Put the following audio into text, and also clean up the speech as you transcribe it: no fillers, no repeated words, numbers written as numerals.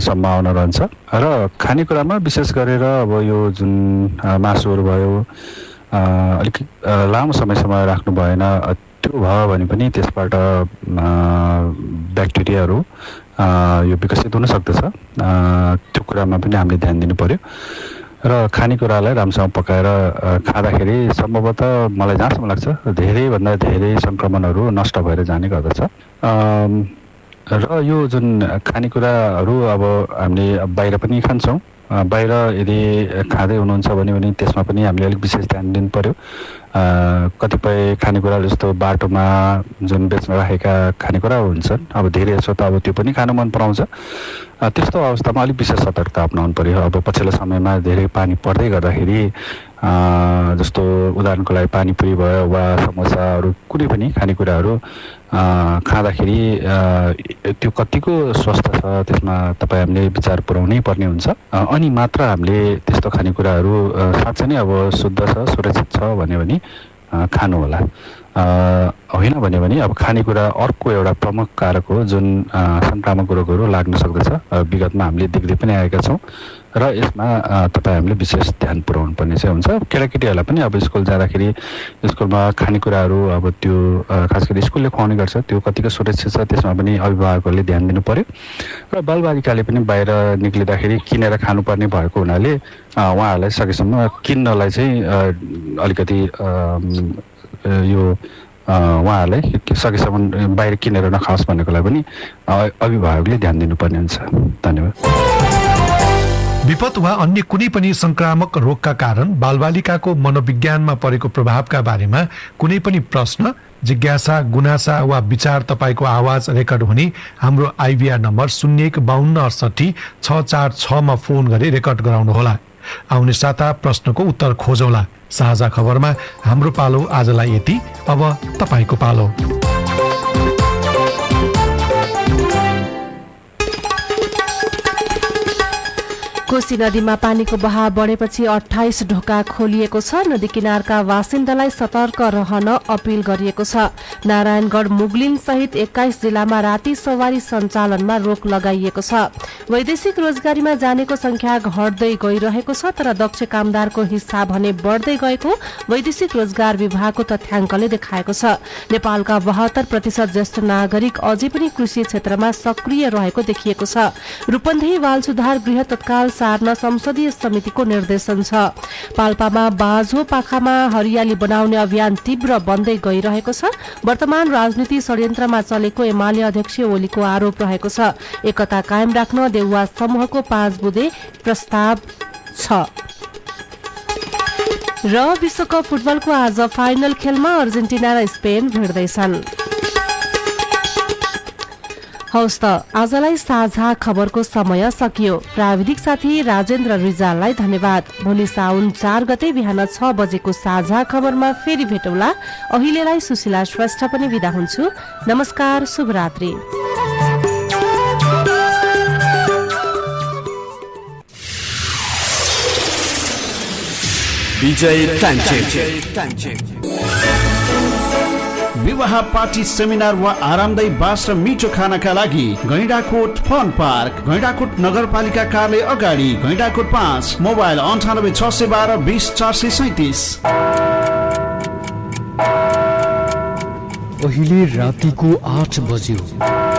सम्भावना रहन्छ र खानेकुरामा विशेष गरेर अब यो जुन मासुहरू भयो अलिक लामो समयसम्म राख्नु भएन, त्यो भयो भने पनि त्यसबाट ब्याक्टेरियाहरू यो विकसित हुन सक्दछ। त्यो कुरामा पनि हामीले ध्यान दिनु पर्यो र खानेकुरालाई राम्रोसँग पकाएर खाँदाखेरि सम्भवतः मलाई जहाँसम्म लाग्छ धेरैभन्दा धेरै सङ्क्रमणहरू नष्ट भएर जाने गर्दछ। र यो जुन खानेकुराहरू अब हामीले बाहिर पनि खान्छौँ, बाहिर यदि खाँदै हुनुहुन्छ भने त्यसमा पनि हामीले अलिक विशेष ध्यान दिनु पर्यो। कतिपय खानेकुरा जस्तो बाटोमा जुन बेच्न राखेका खानेकुरा हुन्छन्, अब धेरै जसो त अब त्यो पनि खान मन पराउँछ। त्यस्तो अवस्थामा अलिक विशेष सतर्कता अपनाउनु पर्यो। अब पछिल्लो समयमा धेरै पानी पर्दै गर्दाखेरि जस्तो उदाहरणको लागि पानीपुरी भयो वा समोसाहरू कुनै पनि खानेकुराहरू खाँदाखेरि त्यो कतिको स्वस्थ छ त्यसमा तपाईँ हामीले विचार पुर्याउनै पर्ने हुन्छ। अनि मात्र हामीले त्यस्तो खानेकुराहरू साँच्चै नै अब शुद्ध छ, सुरक्षित छ भन्यो भने खानु होला। होइन भन्यो भने अब खानेकुरा अर्को एउटा प्रमुख कारक हो जुन सङ्क्रामक रोगहरू लाग्न सक्दछ। विगतमा हामीले देख्दै पनि आएका छौँ र यसमा तपाईँ हामीले विशेष ध्यान पुर्याउनु पर्ने चाहिँ हुन्छ। केटाकेटीहरूलाई पनि अब स्कुल जाँदाखेरि स्कुलमा खानेकुराहरू अब त्यो खास गरी स्कुलले खुवाउने गर्छ, त्यो कतिको सुरक्षित छ त्यसमा पनि अभिभावकहरूले ध्यान दिनु पर्यो। र बालबालिकाले पनि बाहिर निक्लिँदाखेरि किनेर खानुपर्ने भएको हुनाले उहाँहरूलाई सकेसम्म किन्नलाई चाहिँ अलिकति यो उहाँहरूलाई सकेसम्म बाहिर किनेर नखाओस् भन्नेको लागि पनि अभिभावकले ध्यान दिनुपर्ने हुन्छ। धन्यवाद। विपद वा अन्य कुनै पनि संक्रामक रोगका कारण बालबालिकाको मनोविज्ञानमा परेको प्रभावका बारेमा कुनै पनि प्रश्न, जिज्ञासा, गुनासा वा विचार तपाईको आवाज रेकर्ड हुने हाम्रो आइभीआर नम्बर 015268 मा फोन गरी रेकर्ड गराउनुहोला। आउने साता प्रश्नको उत्तर खोजौला। साझा खबरमा हाम्रो पालो आजलाई यति। अब तपाईको पालो। कोशी नदीमा पानीको बहाव बढेपछि 28 ढोका खोलिएको छ। नदी किनारका बासिन्दालाई सतर्क रहन अपील गरिएको छ। नारायणगढ, मुगलिन सहित 21 जिल्लामा राति सवारी सञ्चालनमा रोक लगाइएको छ। वैदेशिक रोजगारीमा जानेको संख्या घट्दै गइरहेको छ, तर दक्ष कामदारको हिस्सा भने बढ्दै गएको वैदेशिक रोजगार विभागको तथ्याङ्कले देखाएको छ। नेपालका 72% ज्येष्ठ नागरिक अझै पनि कृषि क्षेत्रमा सक्रिय रहेको देखिएको छ। रूपन्देही बाल सुधार गृह तत्काल सार्न संसदीय समितिको निर्देशन छ। पाल्पामा बाँझो पाखामा हरियाली बनाउने अभियान तीव्र बन्दै गइरहेको छ। वर्तमान राजनीति षड्यन्त्रमा चलेको एमाले अध्यक्ष ओलीको आरोप रहेको छ। एकता कायम राख्न देउवा समूहको 5 बुँदे प्रस्ताव छ। र विश्वकप फुटबलको आज फाइनल खेलमा अर्जेन्टिना र स्पेन भिड्दैछन्। हौस् त आजलाई साझा खबरको समय सकियो। प्राविधिक साथी राजेन्द्र रिजाललाई धन्यवाद। भोलि साउन 4 गते बिहान 6 बजेको साझा खबरमा फेरि भेटौला। अहिलेलाई सुशीला श्रेष्ठ पनि बिदा हुन्छु। नमस्कार, शुभरात्रि। विजय टाइम विवाह, पार्टी, सेमिनार वा आरामदायी बास र मिठो खानाका लागि गैंडाकोट फन पार्क, गैंडाकोट नगरपालिका कार्यालय अगाडि, गैंडाकोट 5, मोबाइल 98 612 20 437। अहिले रातिको 8 बज्यो।